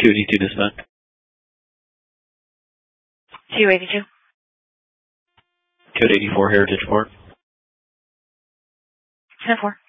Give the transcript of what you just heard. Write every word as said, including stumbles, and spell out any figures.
two eighty-two dispatch. two eighty-two. Code eighty-four Heritage Park. ten four.